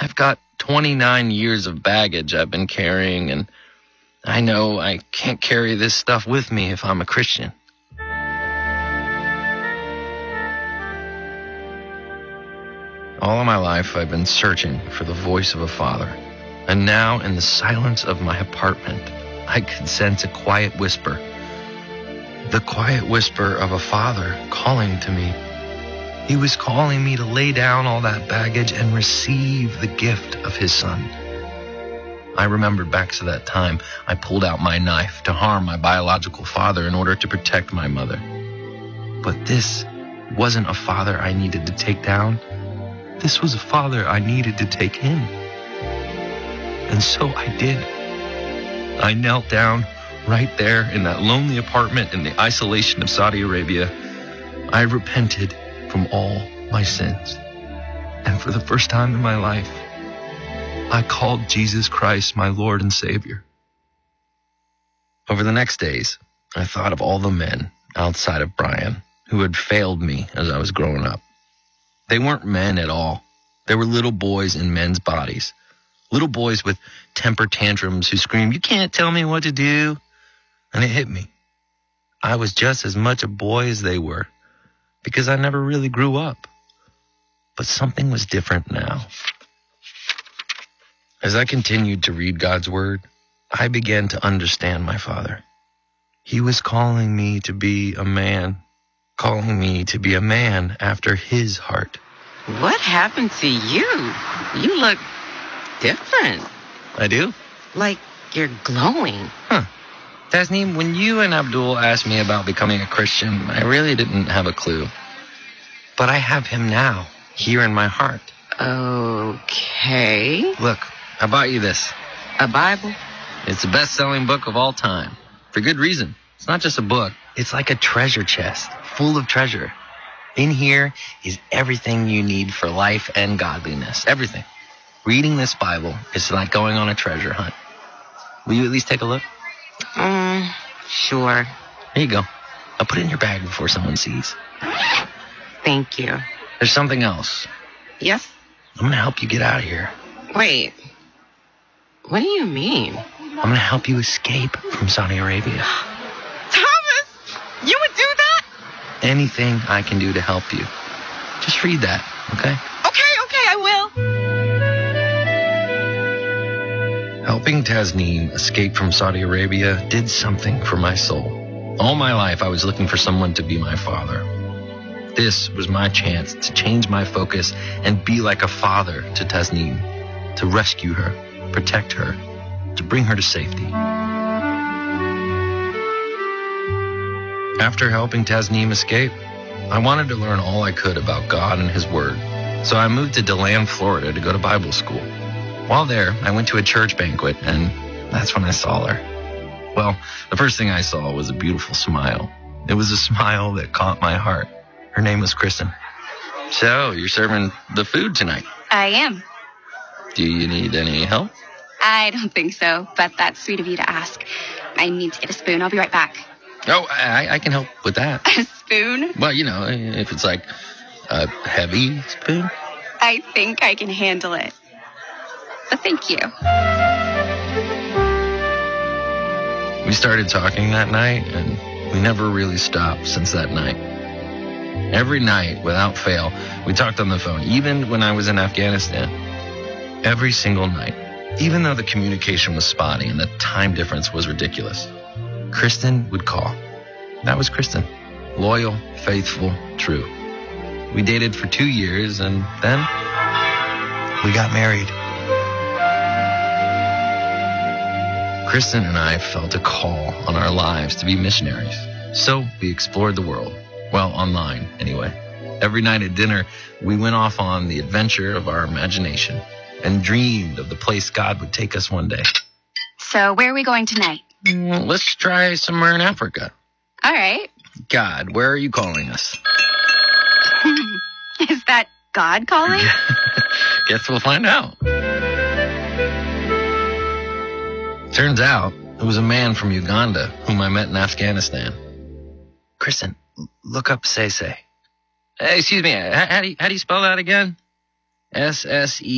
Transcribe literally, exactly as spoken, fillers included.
I've got twenty-nine years of baggage I've been carrying, and I know I can't carry this stuff with me if I'm a Christian. All of my life, I've been searching for the voice of a father. And now, in the silence of my apartment, I could sense a quiet whisper. The quiet whisper of a father calling to me. He was calling me to lay down all that baggage and receive the gift of his son. I remembered back to that time I pulled out my knife to harm my biological father in order to protect my mother. But this wasn't a father I needed to take down. This was a father I needed to take in. And so I did. I knelt down right there in that lonely apartment in the isolation of Saudi Arabia. I repented from all my sins. And for the first time in my life, I called Jesus Christ my Lord and Savior. Over the next days, I thought of all the men outside of Brian who had failed me as I was growing up. They weren't men at all. They were little boys in men's bodies. Little boys with temper tantrums who screamed, "You can't tell me what to do." And it hit me. I was just as much a boy as they were, because I never really grew up. But something was different now. As I continued to read God's word, I began to understand my father. He was calling me to be a man, calling me to be a man after his heart. What happened to you? You look different. I do? Like you're glowing. Huh. Tasneem, when you and Abdul asked me about becoming a Christian, I really didn't have a clue. But I have him now, here in my heart. Okay. Look, I bought you this. A Bible? It's the best-selling book of all time. For good reason. It's not just a book. It's like a treasure chest, full of treasure. In here is everything you need for life and godliness. Everything. Reading this Bible is like going on a treasure hunt. Will you at least take a look? Um, sure. Here you go. I'll put it in your bag before someone sees. Thank you. There's something else. Yes? I'm going to help you get out of here. Wait. What do you mean? I'm going to help you escape from Saudi Arabia. Thomas! You would do that? Anything I can do to help you. Just read that, okay? Okay, okay, I will. Helping Tasneem escape from Saudi Arabia did something for my soul. All my life, I was looking for someone to be my father. This was my chance to change my focus and be like a father to Tasneem, to rescue her, protect her, to bring her to safety. After helping Tasneem escape, I wanted to learn all I could about God and His Word. So I moved to DeLand, Florida to go to Bible school. While there, I went to a church banquet, and that's when I saw her. Well, the first thing I saw was a beautiful smile. It was a smile that caught my heart. Her name was Kristen. So, you're serving the food tonight? I am. Do you need any help? I don't think so, but that's sweet of you to ask. I need to get a spoon. I'll be right back. Oh, I, I can help with that. A spoon? Well, you know, if it's like a heavy spoon. I think I can handle it. But thank you. We started talking that night, and we never really stopped since that night. Every night, without fail, we talked on the phone, even when I was in Afghanistan. Every single night. Even though the communication was spotty and the time difference was ridiculous. Kristen would call. That was Kristen. Loyal, faithful, true. We dated for two years, and then we got married. Kristen and I felt a call on our lives to be missionaries. So we explored the world. Well, online, anyway. Every night at dinner, we went off on the adventure of our imagination and dreamed of the place God would take us one day. So where are we going tonight? Mm, let's try somewhere in Africa. All right. God, where are you calling us? Is that God calling? Guess we'll find out. Turns out, it was a man from Uganda whom I met in Afghanistan. Kristen, look up Sese. Hey, excuse me, how, how, do you, how do you spell that again? S S E